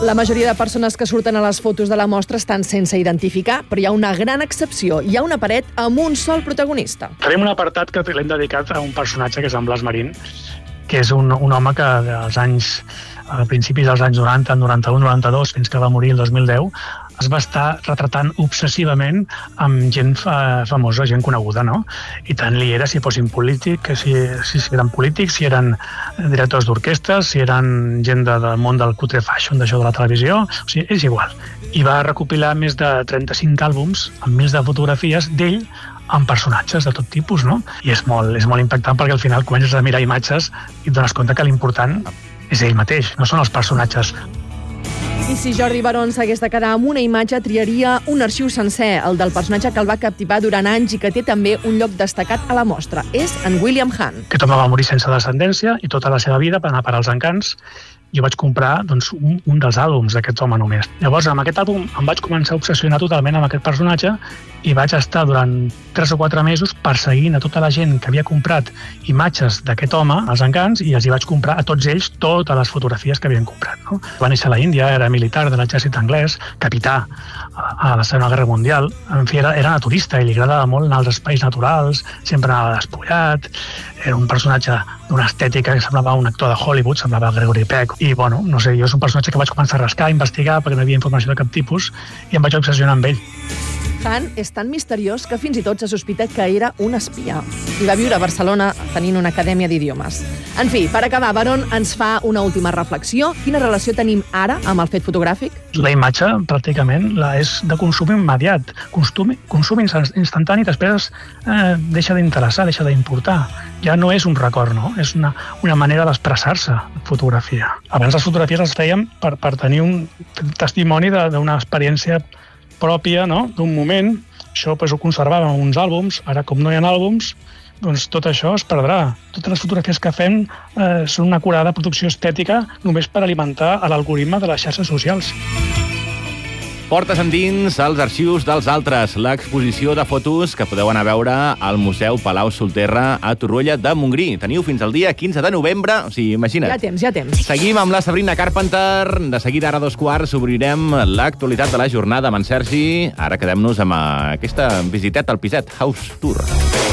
La majoria de persones que surten a les fotos de la mostra estan sense identificar, però hi ha una gran excepció. Hi ha una paret amb un sol protagonista. Tenim un apartat que l'hem dedicat a un personatge que és en Blas Marín, que és un home que a principis dels anys 90, 91, 92, fins que va morir el 2010, es va estar retratant obsessivament amb gent famosa, gent coneguda, no? I tant li era si fossin polítics, si eren polítics, si eren directors d'orquestres, si eren gent del món del cutre fashion, d'això de la televisió, o sigui, és igual. I va recopilar més de 35 àlbums amb milers de fotografies d'ell amb personatges de tot tipus, no? I és molt impactant perquè al final comences a mirar imatges i et dones compte que l'important és ell mateix, no són els personatges. I si Jordi Barón s'hagués de quedar amb una imatge, triaria un arxiu sencer, el del personatge que el va captivar durant anys i que té també un lloc destacat a la mostra. És en William Hunt. Aquest home va morir sense descendència i tota la seva vida va anar per als encants. Jo vaig comprar un dels àlbums d'aquest home només. Llavors, amb aquest àlbum em vaig començar a obsessionar totalment amb aquest personatge i vaig estar durant 3 o 4 mesos perseguint a tota la gent que havia comprat imatges d'aquest home als encants i els hi vaig comprar a tots ells totes les fotografies que havien comprat. No? Va néixer a l'Índia, era militar de l'exèrcit anglès, capità a la Segona Guerra Mundial. En fi, era naturista i li agradava molt anar als espais naturals, sempre anava despullat. Era un personatge d'una estètica que semblava un actor de Hollywood, semblava Gregory Peck. I, bueno, no sé, jo és un personatge que vaig començar a rascar, a investigar, perquè no hi havia informació de cap tipus, i em vaig obsessionar amb ell. Hunt és tan misteriós que fins i tot s'ha sospitat que era un espia. I va viure a Barcelona tenint una acadèmia d'idiomes. En fi, per acabar, Barón ens fa una última reflexió. Quina relació tenim ara amb el fet fotogràfic? La imatge, pràcticament, és de consum immediat. Consum instantani, després deixa d'interessar, deixa d'importar. Ja no és un record, no? És una manera d'expressar-se, fotografia. Abans les fotografies les fèiem per tenir un testimoni d'una experiència pròpia, no?, d'un moment. Això ho conservàvem en uns àlbums. Ara, com no hi ha àlbums, doncs tot això es perdrà. Totes les fotografies que fem són una acurada producció estètica només per alimentar l'algoritme de les xarxes socials. Portes endins els arxius dels altres, l'exposició de fotos que podeu anar a veure al Museu Palau Solterra a Torroella de Montgrí. Teniu fins al dia 15 de novembre, o sigui, imagina't. Ja temps. Seguim amb la Sabrina Carpenter. De seguida, ara a 2:15, obrirem l'actualitat de la jornada amb en Sergi. Ara quedem-nos amb aquesta visiteta al piset House Tour.